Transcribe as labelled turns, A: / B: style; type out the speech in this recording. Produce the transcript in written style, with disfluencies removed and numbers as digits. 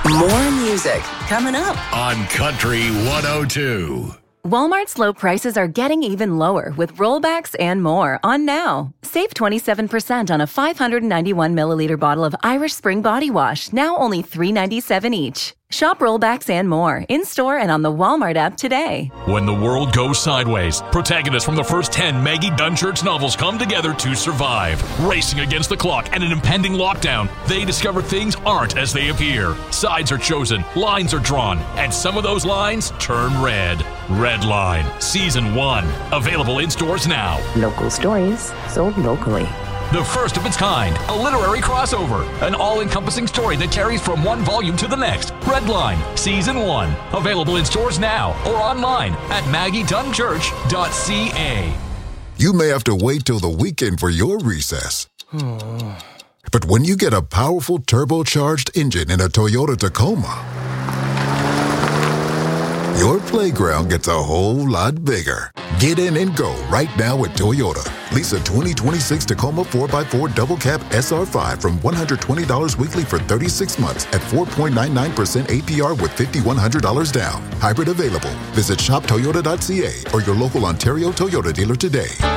A: More music coming up
B: on Country 102.
C: Walmart's low prices are getting even lower with rollbacks and more on now. Save 27% on a 591 milliliter bottle of Irish Spring Body Wash, now only $3.97 each. Shop rollbacks and more in-store and on the Walmart app today.
D: When the world goes sideways, protagonists from the first 10 Maggie Dunchurch novels come together to survive. Racing against the clock and an impending lockdown, they discover things aren't as they appear. Sides are chosen, lines are drawn, and some of those lines turn red. Red Line, Season 1. Available in stores now.
E: Local stories sold locally.
D: The first of its kind, a literary crossover, an all-encompassing story that carries from one volume to the next. Red Line, Season 1, available in stores now or online at maggiedunchurch.ca.
F: You may have to wait till the weekend for your recess. But when you get a powerful turbocharged engine in a Toyota Tacoma, your playground gets a whole lot bigger. Get in and go right now at Toyota. Lease a 2026 Tacoma 4x4 Double Cab SR5 from $120 weekly for 36 months at 4.99% APR with $5,100 down. Hybrid available. Visit shoptoyota.ca or your local Ontario Toyota dealer today.